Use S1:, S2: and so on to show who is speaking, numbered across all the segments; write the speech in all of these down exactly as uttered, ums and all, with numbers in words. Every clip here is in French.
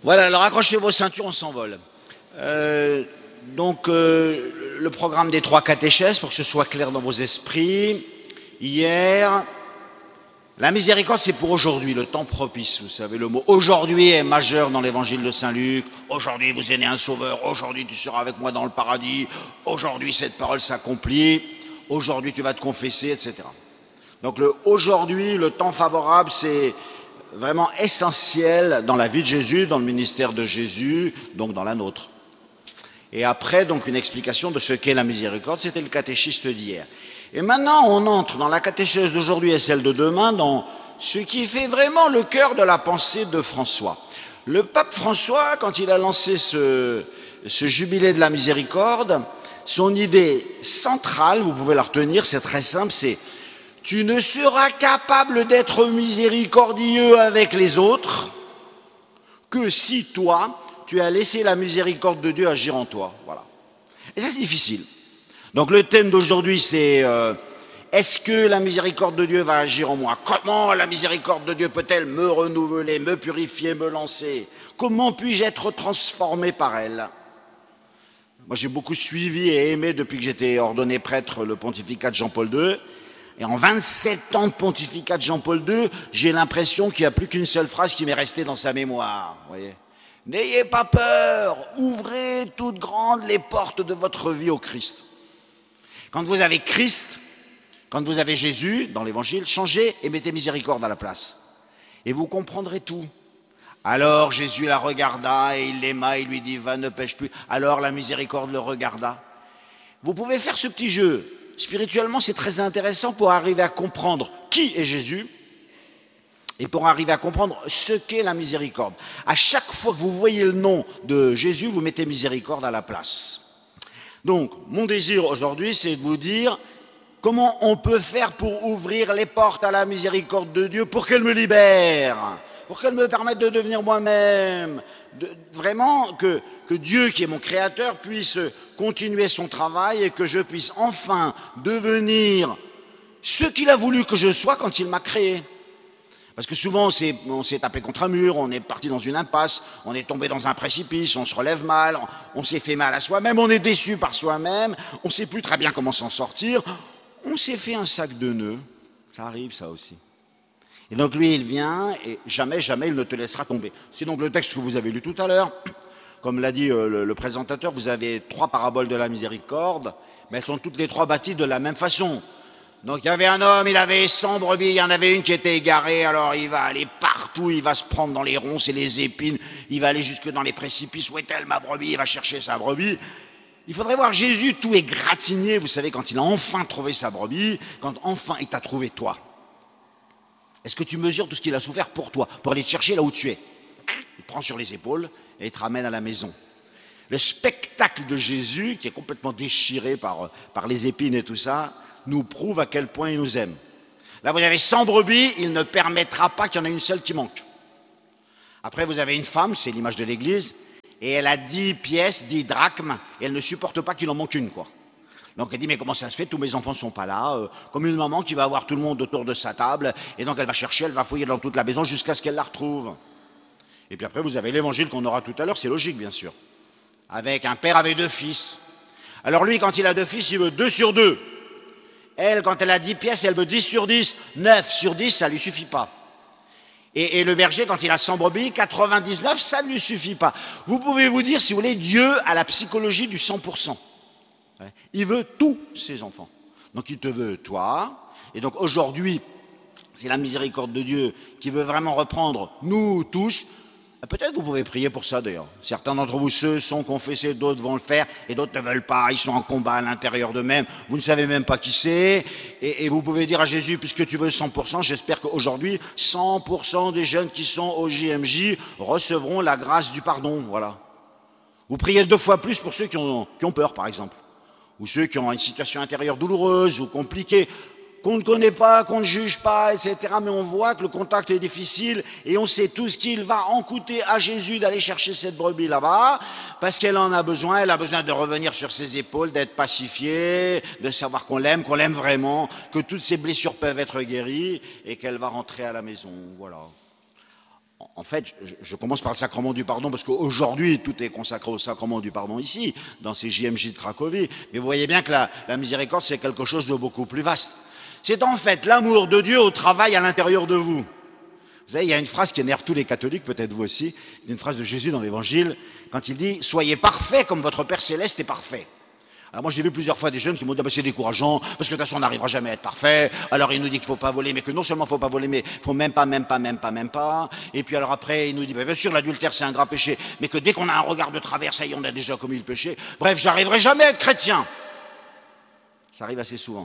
S1: Voilà, alors accrochez vos ceintures, on s'envole. Euh, donc, euh, le programme des trois catéchèses, pour que ce soit clair dans vos esprits. Hier, la miséricorde, c'est pour aujourd'hui, le temps propice. Vous savez, le mot aujourd'hui est majeur dans l'évangile de Saint Luc. Aujourd'hui, vous êtes né un sauveur. Aujourd'hui, tu seras avec moi dans le paradis. Aujourd'hui, cette parole s'accomplit. Aujourd'hui, tu vas te confesser, et cetera. Donc, le aujourd'hui, le temps favorable, c'est vraiment essentiel dans la vie de Jésus, dans le ministère de Jésus, donc dans la nôtre. Et après, donc, une explication de ce qu'est la miséricorde, c'était le catéchiste d'hier. Et maintenant, on entre dans la catéchèse d'aujourd'hui et celle de demain, dans ce qui fait vraiment le cœur de la pensée de François. Le pape François, quand il a lancé ce, ce jubilé de la miséricorde, son idée centrale, vous pouvez la retenir, c'est très simple, c'est « Tu ne seras capable d'être miséricordieux avec les autres que si toi, tu as laissé la miséricorde de Dieu agir en toi. » Voilà. Et ça, c'est difficile. Donc le thème d'aujourd'hui, c'est euh, est-ce que la miséricorde de Dieu va agir en moi? Comment la miséricorde de Dieu peut-elle me renouveler, me purifier, me lancer? Comment puis-je être transformé par elle? Moi, j'ai beaucoup suivi et aimé depuis que j'étais ordonné prêtre le pontificat de Jean-Paul deux. Et en vingt-sept ans de pontificat de Jean-Paul deux, j'ai l'impression qu'il n'y a plus qu'une seule phrase qui m'est restée dans sa mémoire. Vous voyez ? N'ayez pas peur, ouvrez toutes grandes les portes de votre vie au Christ. Quand vous avez Christ, quand vous avez Jésus dans l'évangile, changez et mettez miséricorde à la place. Et vous comprendrez tout. Alors Jésus la regarda et il l'aima, il lui dit « Va, ne pêche plus ». Alors la miséricorde le regarda. Vous pouvez faire ce petit jeu. Spirituellement, c'est très intéressant pour arriver à comprendre qui est Jésus et pour arriver à comprendre ce qu'est la miséricorde. À chaque fois que vous voyez le nom de Jésus, vous mettez miséricorde à la place. Donc, mon désir aujourd'hui, c'est de vous dire comment on peut faire pour ouvrir les portes à la miséricorde de Dieu pour qu'elle me libère, pour qu'elle me permette de devenir moi-même, de, vraiment que, que Dieu, qui est mon créateur, puisse continuer son travail et que je puisse enfin devenir ce qu'il a voulu que je sois quand il m'a créé. Parce que souvent, on s'est, on s'est tapé contre un mur, on est parti dans une impasse, on est tombé dans un précipice, on se relève mal, on, on s'est fait mal à soi-même, on est déçu par soi-même, on ne sait plus très bien comment s'en sortir, on s'est fait un sac de nœuds. Ça arrive, ça aussi. Et donc lui, il vient et jamais, jamais, il ne te laissera tomber. C'est donc le texte que vous avez lu tout à l'heure. Comme l'a dit euh, le, le présentateur, vous avez trois paraboles de la miséricorde, mais elles sont toutes les trois bâties de la même façon. Donc il y avait un homme, il avait cent brebis, il y en avait une qui était égarée, alors il va aller partout, il va se prendre dans les ronces et les épines, il va aller jusque dans les précipices, où est-elle ma brebis? Il va chercher sa brebis. Il faudrait voir Jésus tout égratigné, vous savez, quand il a enfin trouvé sa brebis, quand enfin il t'a trouvé toi. Est-ce que tu mesures tout ce qu'il a souffert pour toi, pour aller te chercher là où tu es? Il te prend sur les épaules et il te ramène à la maison. Le spectacle de Jésus, qui est complètement déchiré par, par les épines et tout ça, nous prouve à quel point il nous aime. Là, vous avez cent brebis, il ne permettra pas qu'il y en ait une seule qui manque. Après, vous avez une femme, c'est l'image de l'Église, et elle a dix pièces, dix drachmes, et elle ne supporte pas qu'il en manque une, quoi. Donc elle dit, mais comment ça se fait, tous mes enfants ne sont pas là, euh, comme une maman qui va avoir tout le monde autour de sa table, et donc elle va chercher, elle va fouiller dans toute la maison jusqu'à ce qu'elle la retrouve. Et puis après, vous avez l'évangile qu'on aura tout à l'heure, c'est logique, bien sûr. Avec un père avec deux fils. Alors lui, quand il a deux fils, il veut deux sur deux. Elle, quand elle a dix pièces, elle veut dix sur dix. neuf sur dix, ça ne lui suffit pas. Et, et le berger, quand il a cent brebis, quatre-vingt-dix-neuf, ça ne lui suffit pas. Vous pouvez vous dire, si vous voulez, Dieu a la psychologie du cent pour cent. Il veut tous ses enfants. Donc il te veut toi. Et donc aujourd'hui, c'est la miséricorde de Dieu qui veut vraiment reprendre nous tous. Peut-être vous pouvez prier pour ça d'ailleurs. Certains d'entre vous, ceux sont confessés, d'autres vont le faire et d'autres ne veulent pas. Ils sont en combat à l'intérieur d'eux-mêmes. Vous ne savez même pas qui c'est. Et, et vous pouvez dire à Jésus, puisque tu veux cent pour cent, j'espère qu'aujourd'hui, cent pour cent des jeunes qui sont au J M J recevront la grâce du pardon. Voilà. Vous priez deux fois plus pour ceux qui ont, qui ont peur, par exemple. Ou ceux qui ont une situation intérieure douloureuse ou compliquée, qu'on ne connaît pas, qu'on ne juge pas, et cetera. Mais on voit que le contact est difficile et on sait tout ce qu'il va en coûter à Jésus d'aller chercher cette brebis là-bas, parce qu'elle en a besoin, elle a besoin de revenir sur ses épaules, d'être pacifiée, de savoir qu'on l'aime, qu'on l'aime vraiment, que toutes ses blessures peuvent être guéries et qu'elle va rentrer à la maison. Voilà. En fait, je commence par le sacrement du pardon, parce qu'aujourd'hui, tout est consacré au sacrement du pardon ici, dans ces J M J de Cracovie. Mais vous voyez bien que la, la miséricorde, c'est quelque chose de beaucoup plus vaste. C'est en fait l'amour de Dieu au travail à l'intérieur de vous. Vous savez, il y a une phrase qui énerve tous les catholiques, peut-être vous aussi, une phrase de Jésus dans l'Évangile, quand il dit « Soyez parfaits comme votre Père Céleste est parfait ». Alors moi j'ai vu plusieurs fois des jeunes qui m'ont dit ah ben c'est décourageant parce que de toute façon on n'arrivera jamais à être parfait. Alors il nous dit qu'il ne faut pas voler, mais que non seulement il ne faut pas voler, mais il ne faut même pas, même pas, même pas, même pas. Et puis alors après il nous dit ben, bien sûr l'adultère c'est un grave péché, mais que dès qu'on a un regard de travers, ça y est, on a déjà commis le péché. Bref, j'arriverai jamais à être chrétien. Ça arrive assez souvent.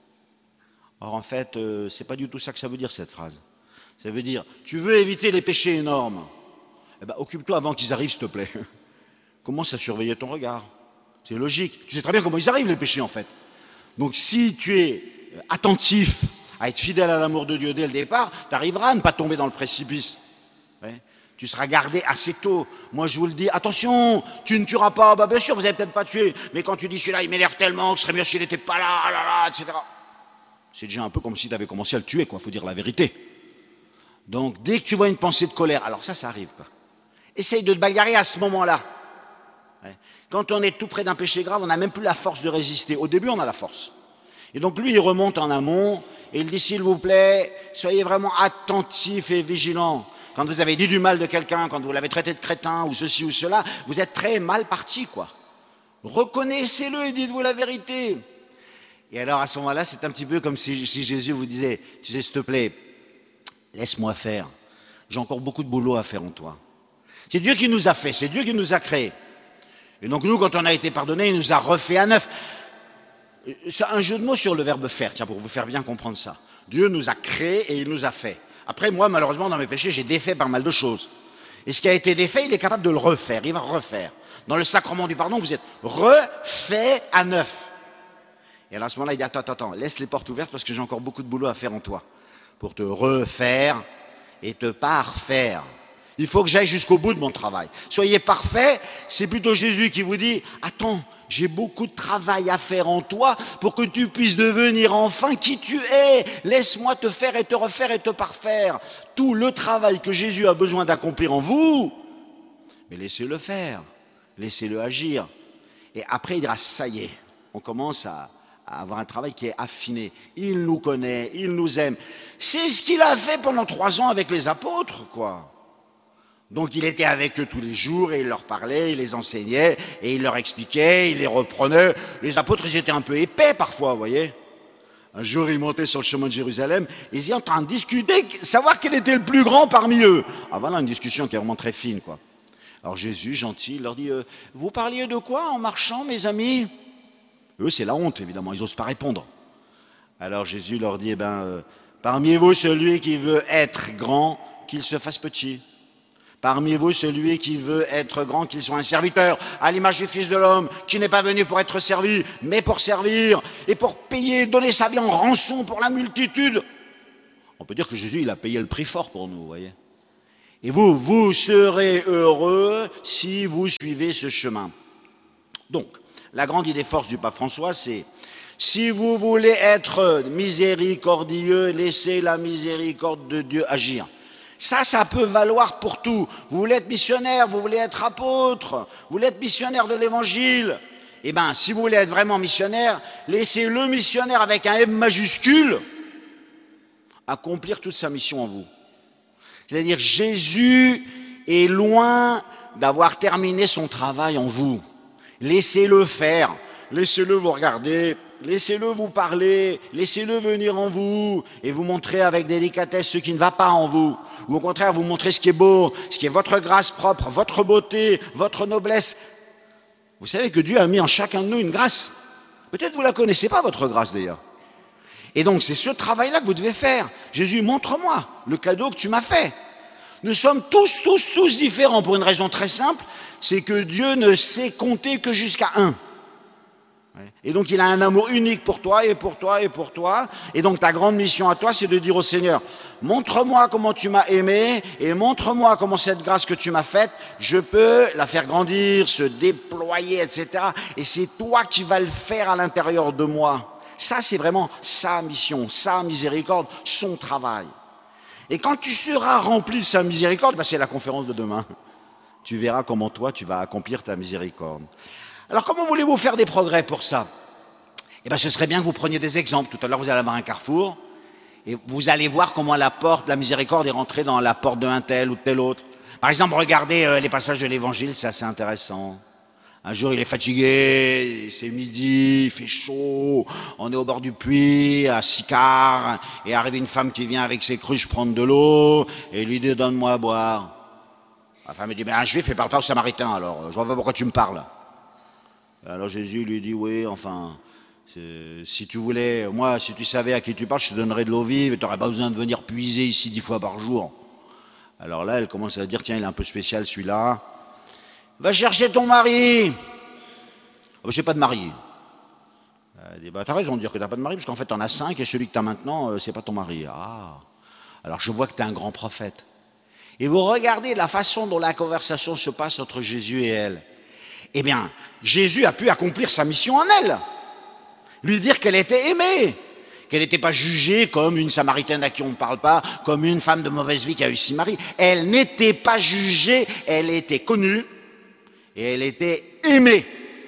S1: Or en fait, euh, c'est pas du tout ça que ça veut dire cette phrase. Ça veut dire tu veux éviter les péchés énormes, eh ben occupe-toi avant qu'ils arrivent s'il te plaît. Commence à surveiller ton regard. C'est logique. Tu sais très bien comment ils arrivent, les péchés, en fait. Donc, si tu es attentif à être fidèle à l'amour de Dieu dès le départ, tu arriveras à ne pas tomber dans le précipice. Ouais. Tu seras gardé assez tôt. Moi, je vous le dis, attention, tu ne tueras pas. Bah, bien sûr, vous n'avez peut-être pas tué. Mais quand tu dis celui-là, il m'énerve tellement que ce serait mieux s'il n'était pas là, ah là, là, et cetera. C'est déjà un peu comme si tu avais commencé à le tuer, quoi. Faut dire la vérité. Donc, dès que tu vois une pensée de colère, alors ça, ça arrive, quoi. Essaye de te bagarrer à ce moment-là. Ouais. Quand on est tout près d'un péché grave, on n'a même plus la force de résister. Au début, on a la force. Et donc lui, il remonte en amont et il dit, s'il vous plaît, soyez vraiment attentifs et vigilants. Quand vous avez dit du mal de quelqu'un, quand vous l'avez traité de crétin ou ceci ou cela, vous êtes très mal parti, quoi. Reconnaissez-le et dites-vous la vérité. Et alors, à ce moment-là, c'est un petit peu comme si, si Jésus vous disait, tu sais, s'il te plaît, laisse-moi faire. J'ai encore beaucoup de boulot à faire en toi. C'est Dieu qui nous a fait, c'est Dieu qui nous a créés. Et donc nous, quand on a été pardonné, il nous a refait à neuf. C'est un jeu de mots sur le verbe faire, tiens, pour vous faire bien comprendre ça. Dieu nous a créés et il nous a fait. Après, moi, malheureusement, dans mes péchés, j'ai défait pas mal de choses. Et ce qui a été défait, il est capable de le refaire, il va refaire. Dans le sacrement du pardon, vous êtes refait à neuf. Et alors à ce moment-là, il dit, attends, attends, attends, laisse les portes ouvertes parce que j'ai encore beaucoup de boulot à faire en toi. Pour te refaire et te parfaire. Il faut que j'aille jusqu'au bout de mon travail. Soyez parfaits, c'est plutôt Jésus qui vous dit « Attends, j'ai beaucoup de travail à faire en toi pour que tu puisses devenir enfin qui tu es. Laisse-moi te faire et te refaire et te parfaire. Tout le travail que Jésus a besoin d'accomplir en vous, mais laissez-le faire, laissez-le agir. » Et après, il dira « Ça y est, on commence à, à avoir un travail qui est affiné. Il nous connaît, il nous aime. » C'est ce qu'il a fait pendant trois ans avec les apôtres, quoi. Donc il était avec eux tous les jours et il leur parlait, il les enseignait et il leur expliquait, il les reprenait. Les apôtres, ils étaient un peu épais parfois, vous voyez. Un jour, ils montaient sur le chemin de Jérusalem, ils étaient en train de discuter, savoir quel était le plus grand parmi eux. Ah voilà une discussion qui est vraiment très fine, quoi. Alors Jésus, gentil, leur dit euh, « Vous parliez de quoi en marchant, mes amis ?» Eux, c'est la honte, évidemment, ils n'osent pas répondre. Alors Jésus leur dit eh ben, euh, « Parmi vous, celui qui veut être grand, qu'il se fasse petit. » Parmi vous, celui qui veut être grand, qu'il soit un serviteur, à l'image du Fils de l'homme, qui n'est pas venu pour être servi, mais pour servir, et pour payer, donner sa vie en rançon pour la multitude. On peut dire que Jésus, il a payé le prix fort pour nous, vous voyez. Et vous, vous serez heureux si vous suivez ce chemin. Donc, la grande idée force du pape François, c'est si vous voulez être miséricordieux, laissez la miséricorde de Dieu agir. Ça, ça peut valoir pour tout. Vous voulez être missionnaire, vous voulez être apôtre, vous voulez être missionnaire de l'évangile. Eh bien, si vous voulez être vraiment missionnaire, laissez le missionnaire avec un M majuscule accomplir toute sa mission en vous. C'est-à-dire, Jésus est loin d'avoir terminé son travail en vous. Laissez-le faire, laissez-le vous regarder, laissez-le vous parler, laissez-le venir en vous et vous montrer avec délicatesse ce qui ne va pas en vous. Ou au contraire, vous montrer ce qui est beau, ce qui est votre grâce propre, votre beauté, votre noblesse. Vous savez que Dieu a mis en chacun de nous une grâce. Peut-être vous ne la connaissez pas, votre grâce d'ailleurs. Et donc c'est ce travail-là que vous devez faire. Jésus, montre-moi le cadeau que tu m'as fait. Nous sommes tous, tous, tous différents pour une raison très simple, c'est que Dieu ne sait compter que jusqu'à un. Et donc il a un amour unique pour toi et pour toi et pour toi. Et donc ta grande mission à toi, c'est de dire au Seigneur, montre-moi comment tu m'as aimé et montre-moi comment cette grâce que tu m'as faite, je peux la faire grandir, se déployer, et cetera. Et c'est toi qui vas le faire à l'intérieur de moi. Ça, c'est vraiment sa mission, sa miséricorde, son travail. Et quand tu seras rempli de sa miséricorde, ben c'est la conférence de demain. Tu verras comment toi, tu vas accomplir ta miséricorde. Alors, comment voulez-vous faire des progrès pour ça? Eh bien, ce serait bien que vous preniez des exemples. Tout à l'heure, vous allez avoir un carrefour, et vous allez voir comment la porte, la miséricorde est rentrée dans la porte d'un tel ou de tel autre. Par exemple, regardez euh, les passages de l'Évangile, c'est assez intéressant. Un jour, il est fatigué, c'est midi, il fait chaud, on est au bord du puits, à Sychar, et arrive une femme qui vient avec ses cruches prendre de l'eau, et lui dit « donne-moi à boire ». La femme lui dit « mais un juif, il parle pas au samaritain, alors je vois pas pourquoi tu me parles ». Alors Jésus lui dit « oui, enfin, si tu voulais, moi, si tu savais à qui tu parles, je te donnerais de l'eau vive, tu n'aurais pas besoin de venir puiser ici dix fois par jour ». Alors là, elle commence à dire « tiens, il est un peu spécial celui-là ». Va chercher ton mari. Oh, j'ai pas de mari. Elle dit, bah, t'as raison de dire que t'as pas de mari, parce qu'en fait, t'en as cinq, et celui que t'as maintenant, euh, c'est pas ton mari. Ah. Alors, je vois que t'es un grand prophète. Et vous regardez la façon dont la conversation se passe entre Jésus et elle. Eh bien, Jésus a pu accomplir sa mission en elle. Lui dire qu'elle était aimée. Qu'elle n'était pas jugée comme une Samaritaine à qui on ne parle pas, comme une femme de mauvaise vie qui a eu six maris. Elle n'était pas jugée, elle était connue. Et elle était aimée.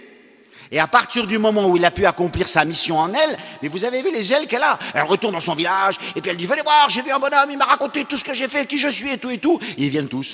S1: Et à partir du moment où il a pu accomplir sa mission en elle, mais vous avez vu les ailes qu'elle a. Elle retourne dans son village, et puis elle dit, venez voir, j'ai vu un bonhomme, il m'a raconté tout ce que j'ai fait, qui je suis, et tout, et tout. Et ils viennent tous.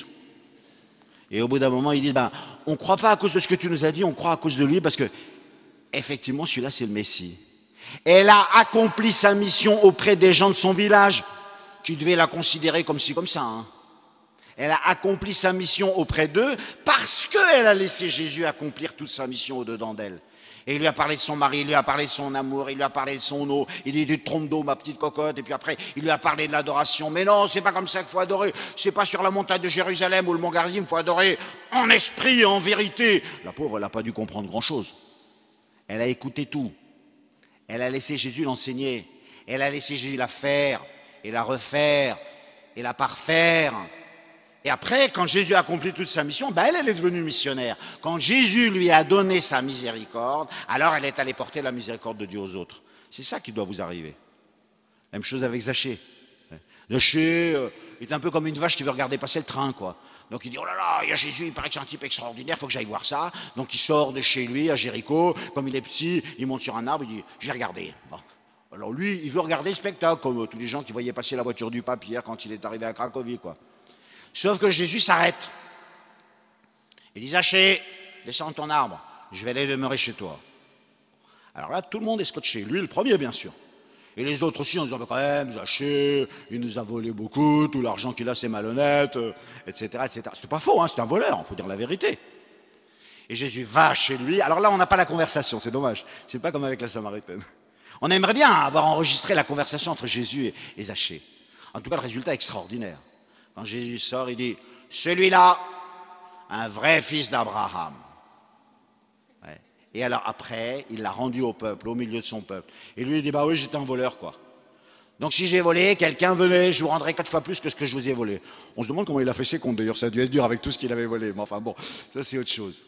S1: Et au bout d'un moment, ils disent, ben, on ne croit pas à cause de ce que tu nous as dit, on croit à cause de lui, parce que, effectivement, celui-là, c'est le Messie. Elle a accompli sa mission auprès des gens de son village. Tu devais la considérer comme ci, comme ça, hein. Elle a accompli sa mission auprès d'eux parce qu'elle a laissé Jésus accomplir toute sa mission au-dedans d'elle. Et il lui a parlé de son mari, il lui a parlé de son amour, il lui a parlé de son eau, il lui a dit « trompe d'eau, ma petite cocotte ». Et puis après, il lui a parlé de l'adoration. Mais non, c'est pas comme ça qu'il faut adorer. C'est pas sur la montagne de Jérusalem ou le mont Garizim, il faut adorer en esprit et en vérité. La pauvre, elle n'a pas dû comprendre grand-chose. Elle a écouté tout. Elle a laissé Jésus l'enseigner. Elle a laissé Jésus la faire et la refaire et la parfaire. Et après, quand Jésus a accompli toute sa mission, ben elle, elle est devenue missionnaire. Quand Jésus lui a donné sa miséricorde, alors elle est allée porter la miséricorde de Dieu aux autres. C'est ça qui doit vous arriver. Même chose avec Zachée. Zachée euh, est un peu comme une vache qui veut regarder passer le train, quoi. Donc il dit, oh là là, il y a Jésus, il paraît que c'est un type extraordinaire, il faut que j'aille voir ça. Donc il sort de chez lui à Jéricho, comme il est petit, il monte sur un arbre, il dit, je vais regarder. Bon. Alors lui, il veut regarder le spectacle, comme tous les gens qui voyaient passer la voiture du pape hier quand il est arrivé à Cracovie, quoi. Sauf que Jésus s'arrête. Il dit, Zachée, descends de ton arbre, je vais aller demeurer chez toi. Alors là, tout le monde est scotché. Lui, le premier, bien sûr. Et les autres aussi, on se dit, quand même, Zachée, il nous a volé beaucoup, tout l'argent qu'il a, c'est malhonnête, et cetera, et cetera. C'est pas faux, hein, c'est un voleur, il faut dire la vérité. Et Jésus va chez lui. Alors là, on n'a pas la conversation, c'est dommage. C'est pas comme avec la Samaritaine. On aimerait bien avoir enregistré la conversation entre Jésus et, et Zachée. En tout cas, le résultat est extraordinaire. Quand Jésus sort, il dit, celui-là, un vrai fils d'Abraham. Ouais. Et alors après, il l'a rendu au peuple, au milieu de son peuple. Et lui, il dit, bah oui, j'étais un voleur, quoi. Donc si j'ai volé, quelqu'un venait, je vous rendrai quatre fois plus que ce que je vous ai volé. On se demande comment il a fait ses comptes, d'ailleurs, ça a dû être dur avec tout ce qu'il avait volé. Mais enfin bon, ça c'est autre chose.